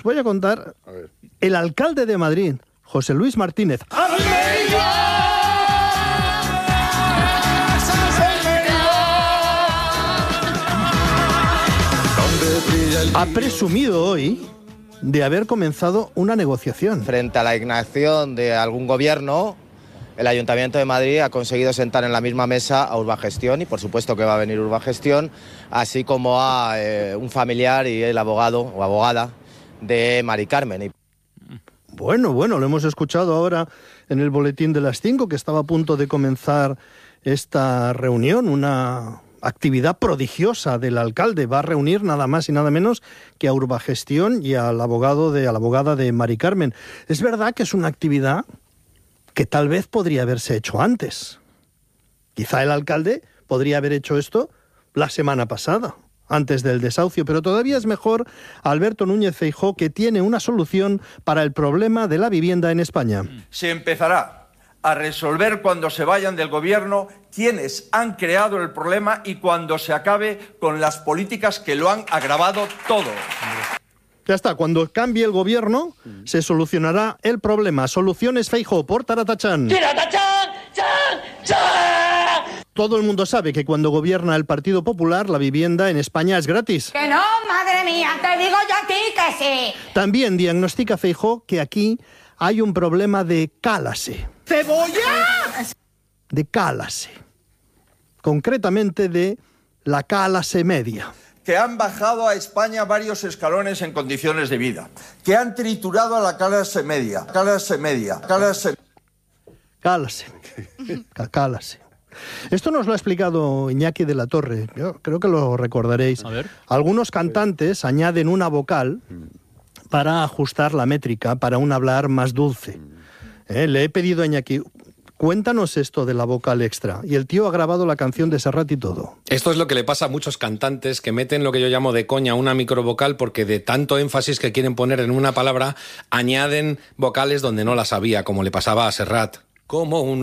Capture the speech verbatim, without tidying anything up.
voy a contar. A ver. El alcalde de Madrid, José Luis Martínez, ha presumido hoy de haber comenzado una negociación. Frente a la inacción de algún gobierno, el Ayuntamiento de Madrid ha conseguido sentar en la misma mesa a Urbagestión, y por supuesto que va a venir Urbagestión, así como a eh, un familiar y el abogado o abogada de Mari Carmen. Bueno, bueno, lo hemos escuchado ahora en el boletín de las cinco, que estaba a punto de comenzar esta reunión, una actividad prodigiosa del alcalde. Va a reunir nada más y nada menos que a Urbagestión y al abogado de, a la abogada de Mari Carmen. Es verdad que es una actividad que tal vez podría haberse hecho antes. Quizá el alcalde podría haber hecho esto la semana pasada, antes del desahucio, pero todavía es mejor Alberto Núñez Feijóo, que tiene una solución para el problema de la vivienda en España. Se empezará a resolver cuando se vayan del gobierno quienes han creado el problema y cuando se acabe con las políticas que lo han agravado todo. Ya está, cuando cambie el gobierno se solucionará el problema. Soluciones Feijóo por Taratachán. Todo el mundo sabe que cuando gobierna el Partido Popular, la vivienda en España es gratis. ¡Que no, madre mía! ¡Te digo yo a ti que sí! También diagnostica Feijóo que aquí hay un problema de cálase. ¡Cebolla! De cálase. Concretamente de la cálase media. Que han bajado a España varios escalones en condiciones de vida. Que han triturado a la clase media. Clase media. Clase... Cálase. Cálase. Esto nos lo ha explicado Iñaki de la Torre. Yo creo que lo recordaréis. A ver. Algunos cantantes añaden una vocal para ajustar la métrica, para un hablar más dulce. Eh, le he pedido a Iñaki, cuéntanos esto de la vocal extra. Y el tío ha grabado la canción de Serrat y todo. Esto es lo que le pasa a muchos cantantes que meten lo que yo llamo de coña una microvocal, porque de tanto énfasis que quieren poner en una palabra, añaden vocales donde no las había, como le pasaba a Serrat. Como un